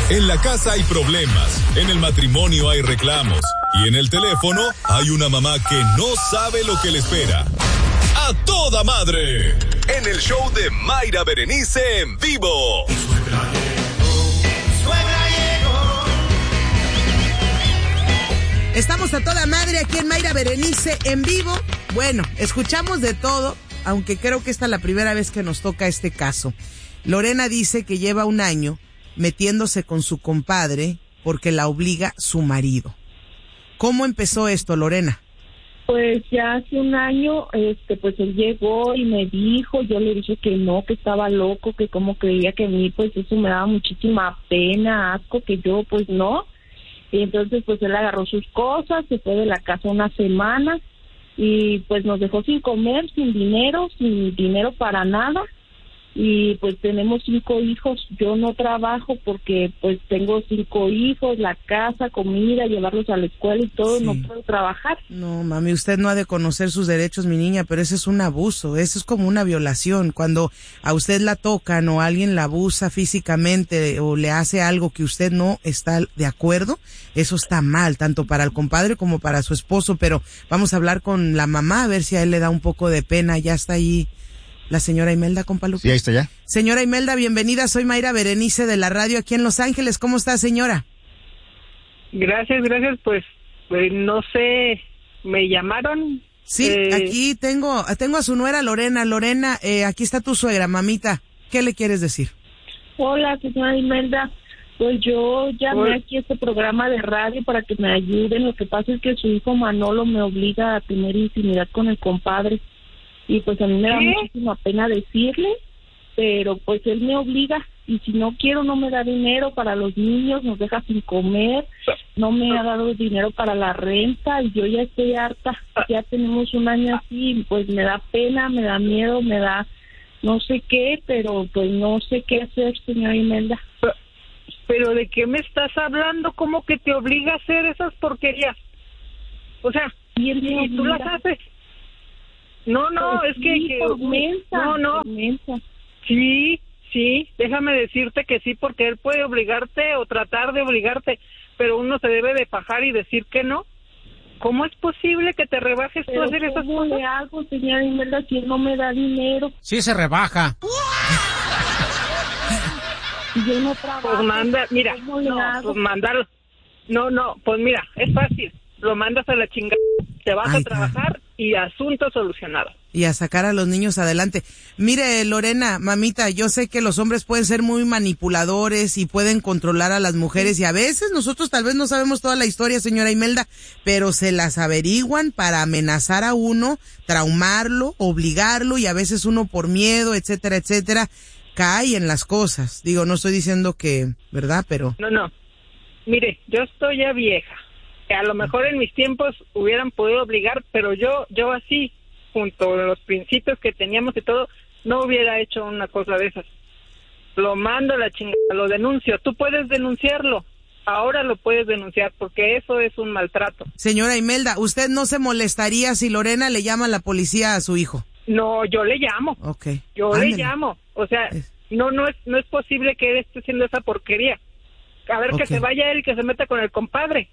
En la casa hay problemas, en el matrimonio hay reclamos y en el teléfono hay una mamá que no sabe lo que le espera. ¡A toda madre! En el show de Mayra Berenice en vivo. Suegra llegó. Estamos a toda madre aquí en Mayra Berenice en vivo. Bueno, escuchamos de todo, aunque creo que esta es la primera vez que nos toca este caso. Lorena dice que lleva un año metiéndose con su compadre porque la obliga su marido. ¿Cómo empezó esto, Lorena? Pues ya hace un año, pues él llegó y me dijo, yo le dije que no, que estaba loco, que como creía que a mí, pues eso me daba muchísima pena, asco, que yo, pues no. Y entonces, pues él agarró sus cosas, se fue de la casa una semana y pues nos dejó sin comer, sin dinero para nada. Y pues tenemos 5 hijos. Yo no trabajo porque pues tengo 5 hijos, la casa, comida, llevarlos a la escuela y todo, sí. No puedo trabajar. No, mami, usted no ha de conocer sus derechos, mi niña, pero ese es un abuso, eso es como una violación. Cuando a usted la tocan o alguien la abusa físicamente o le hace algo que usted no está de acuerdo, eso está mal, tanto para el compadre como para su esposo. Pero vamos a hablar con la mamá a ver si a él le da un poco de pena. Ya está ahí la señora Imelda, compa Lupe. Sí, ahí está ya. Señora Imelda, bienvenida. Soy Mayra Berenice de la radio aquí en Los Ángeles. ¿Cómo está, señora? Gracias. Pues no sé, ¿me llamaron? Sí, aquí tengo a su nuera Lorena. Lorena, aquí está tu suegra, mamita. ¿Qué le quieres decir? Hola, señora Imelda. Pues yo llamé aquí a este programa de radio para que me ayuden. Lo que pasa es que su hijo Manolo me obliga a tener intimidad con el compadre. Y pues a mí me da muchísima pena decirle, pero pues él me obliga y si no quiero no me da dinero para los niños, nos deja sin comer, no me ha dado dinero para la renta y yo ya estoy harta, ya tenemos un año así, pues me da pena, me da miedo, me da no sé qué, pero pues no sé qué hacer, señora Imelda. ¿Pero de qué me estás hablando? ¿Cómo que te obliga a hacer esas porquerías? O sea, y tú las haces. No, pues es sí, que mensa, no. Mensa. Sí, déjame decirte que sí, porque él puede obligarte o tratar de obligarte, pero uno se debe de fajar y decir que no. ¿Cómo es posible que te rebajes tú a hacer esas cosas? ¿Cómo le hago, señora Imelda, si él no me da dinero? Sí se rebaja. Yo no trabajo. Pues mira, pues mándalo. No, pues mira, es fácil. Lo mandas a la chingada, te vas a trabajar y asunto solucionado. Y a sacar a los niños adelante. Mire, Lorena, mamita, yo sé que los hombres pueden ser muy manipuladores y pueden controlar a las mujeres y a veces nosotros tal vez no sabemos toda la historia, señora Imelda, pero se las averiguan para amenazar a uno, traumarlo, obligarlo y a veces uno por miedo, etcétera, cae en las cosas. Digo, no estoy diciendo que, ¿verdad? Pero... No. Mire, yo estoy ya vieja. A lo mejor en mis tiempos hubieran podido obligar, pero yo así, junto a los principios que teníamos y todo, no hubiera hecho una cosa de esas. Lo mando a la chingada, lo denuncio. Tú puedes denunciarlo. Ahora lo puedes denunciar porque eso es un maltrato. Señora Imelda, ¿usted no se molestaría si Lorena le llama a la policía a su hijo? No, yo le llamo. Okay. Le llamo. O sea, no es posible que él esté haciendo esa porquería. A ver, que se vaya él y que se meta con el compadre.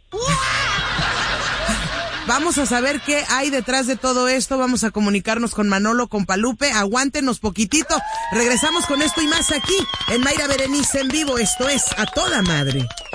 Vamos a saber qué hay detrás de todo esto. Vamos a comunicarnos con Manolo, con Palupe. Aguántenos poquitito. Regresamos con esto y más aquí en Mayra Berenice en vivo. Esto es A Toda Madre.